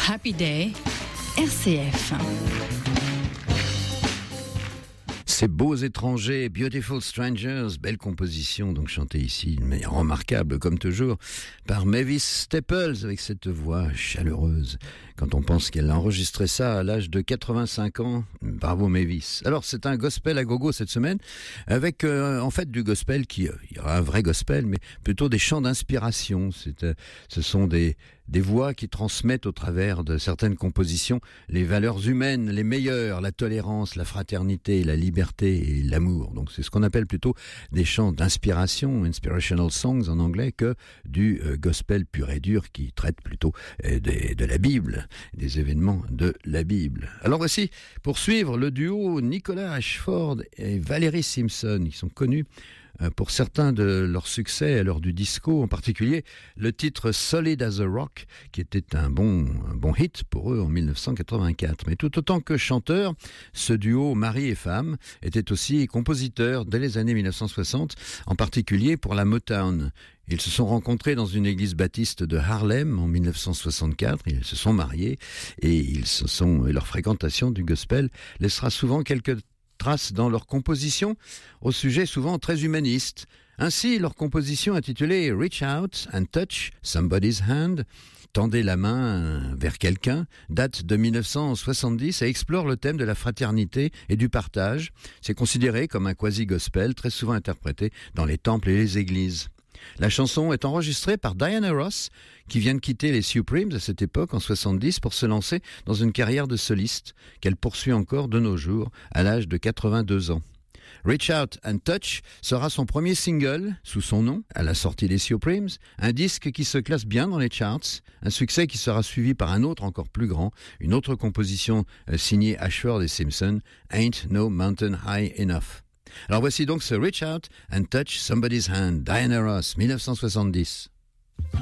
Happy Day, RCF. Ces beaux étrangers, Beautiful Strangers, belle composition, donc chantée ici d'une manière remarquable, comme toujours, par Mavis Staples, avec cette voix chaleureuse. Quand on pense qu'elle a enregistré ça à l'âge de 85 ans, bravo Mavis. Alors c'est un gospel à gogo cette semaine, avec en fait du gospel il y aura un vrai gospel, mais plutôt des chants d'inspiration. Ce sont des voix qui transmettent au travers de certaines compositions les valeurs humaines, les meilleures, la tolérance, la fraternité, la liberté et l'amour. Donc c'est ce qu'on appelle plutôt des chants d'inspiration, inspirational songs en anglais, que du gospel pur et dur qui traite plutôt de la Bible, des événements de la Bible. Alors voici, pour suivre, le duo Nicolas Ashford et Valérie Simpson. Ils sont connus pour certains de leurs succès, lors du disco, en particulier le titre Solid as a Rock, qui était un bon hit pour eux en 1984. Mais tout autant que chanteur, ce duo mari et femme était aussi compositeur dès les années 1960, en particulier pour la Motown. Ils se sont rencontrés dans une église baptiste de Harlem en 1964, ils se sont mariés et leur fréquentation du gospel laissera souvent quelques traces dans leur composition, au sujet souvent très humaniste. Ainsi, leur composition intitulée Reach Out and Touch Somebody's Hand, tendez la main vers quelqu'un, date de 1970 et explore le thème de la fraternité et du partage. C'est considéré comme un quasi-gospel très souvent interprété dans les temples et les églises. La chanson est enregistrée par Diana Ross, qui vient de quitter les Supremes à cette époque, en 70, pour se lancer dans une carrière de soliste, qu'elle poursuit encore de nos jours, à l'âge de 82 ans. Reach Out and Touch sera son premier single, sous son nom, à la sortie des Supremes, un disque qui se classe bien dans les charts, un succès qui sera suivi par un autre encore plus grand, une autre composition signée Ashford et Simpson, Ain't No Mountain High Enough. Alors voici donc ce Reach Out and Touch Somebody's Hand, Diana Ross, 1970.